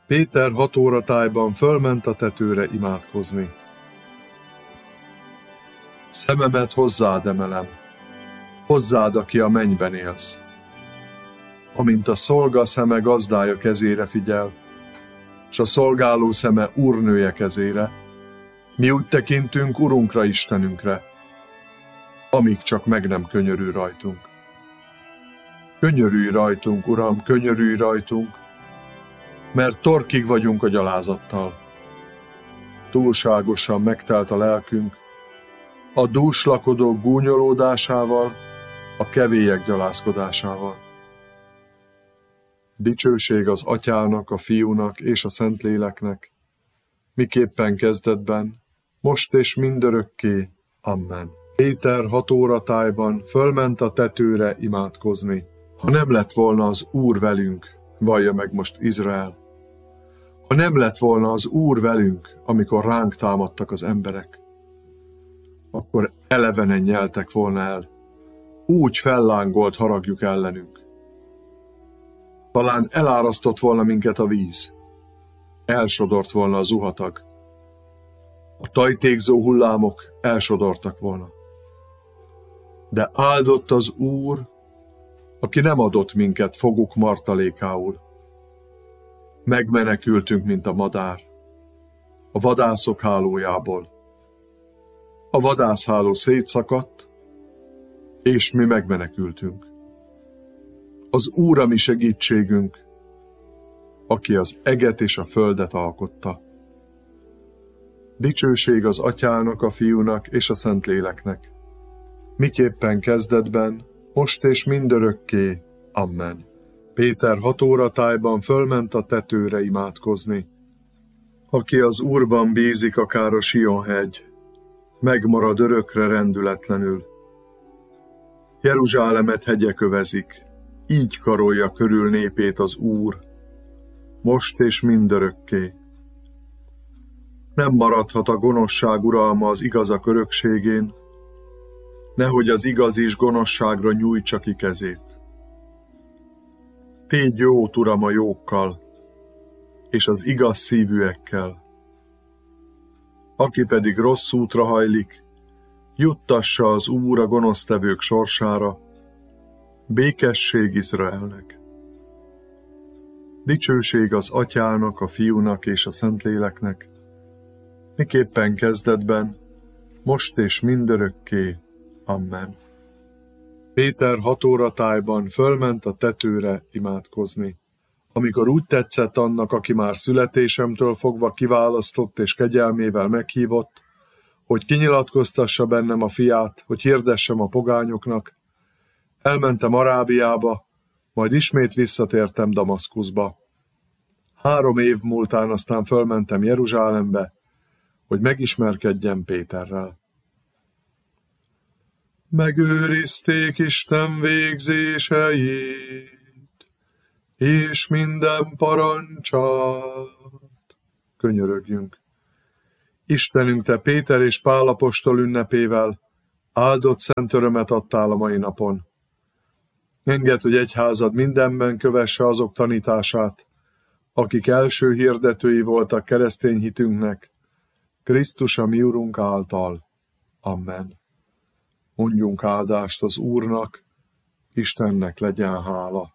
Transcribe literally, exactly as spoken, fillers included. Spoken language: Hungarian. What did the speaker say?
Péter hat óra tájban fölment a tetőre imádkozni. Szememet hozzád emelem, hozzád, aki a mennyben élsz. Amint a szolga szeme gazdája kezére figyel, s a szolgáló szeme úrnője kezére, mi úgy tekintünk Urunkra, Istenünkre, amíg csak meg nem könyörül rajtunk. Könyörülj rajtunk, Uram, könyörülj rajtunk, mert torkig vagyunk a gyalázattal. Túlságosan megtelt a lelkünk, a dúslakodók gúnyolódásával, a kevélyek gyalázkodásával. Dicsőség az Atyának, a Fiúnak és a Szentléleknek, miképpen kezdetben, most és mindörökké. Amen. Péter hat óra tájban fölment a tetőre imádkozni. Ha nem lett volna az Úr velünk, vallja meg most Izrael. Ha nem lett volna az Úr velünk, amikor ránk támadtak az emberek, akkor elevenen nyeltek volna el. Úgy fellángolt haragjuk ellenünk. Talán elárasztott volna minket a víz, elsodort volna a zuhatag, a tajtékzó hullámok elsodortak volna. De áldott az Úr, aki nem adott minket foguk martalékául. Megmenekültünk, mint a madár, a vadászok hálójából. A vadászháló szétszakadt, és mi megmenekültünk. Az Úr a mi segítségünk, aki az eget és a földet alkotta. Dicsőség az Atyának, a Fiúnak és a Szentléleknek, miképpen kezdetben, most és mindörökké. Amen. Péter hat óra tájban fölment a tetőre imádkozni. Aki az Úrban bízik, akár a Sion-hegy, megmarad örökre rendületlenül. Jeruzsálemet hegyek övezik, így karolja körül népét az Úr, most és mindörökké. Nem maradhat a gonoszság uralma az igazak örökségén, nehogy az igaz is gonoszságra nyújtsa ki kezét. Tégy jót, Uram, a jókkal, és az igaz szívűekkel. Aki pedig rossz útra hajlik, juttassa az Úr a gonosztevők sorsára. Békesség Izraelnek. Dicsőség az Atyának, a Fiúnak és a Szentléleknek, miképpen kezdetben, most és mindörökké. Amen. Péter hat óra tájban fölment a tetőre imádkozni. Amikor úgy tetszett annak, aki már születésemtől fogva kiválasztott és kegyelmével meghívott, hogy kinyilatkoztassa bennem a fiát, hogy hirdessem a pogányoknak, elmentem Arábiába, majd ismét visszatértem Damaszkuszba. Három év múltán aztán fölmentem Jeruzsálembe, hogy megismerkedjem Péterrel. Megőrizték Isten végzéseit, és minden parancsát. Könyörögjünk. Istenünk, te Péter és Pál apostol ünnepével áldott szent örömet adtál a mai napon. Engedd, hogy egyházad mindenben kövesse azok tanítását, akik első hirdetői voltak keresztény hitünknek, Krisztus a mi Urunk által. Amen. Mondjunk áldást az Úrnak, Istennek legyen hála.